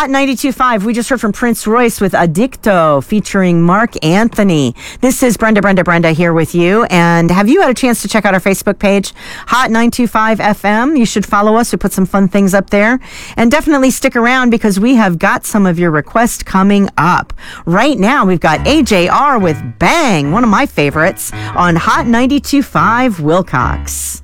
Hot 92.5, we just heard from Prince Royce with Addicto featuring Mark Anthony. This is Brenda here with you. And have you had a chance to check out our Facebook page, Hot 925 FM? You should follow us. We put some fun things up there. And definitely stick around because we have got some of your requests coming up. Right now, we've got AJR with Bang, one of my favorites, on Hot 92.5 Wilcox.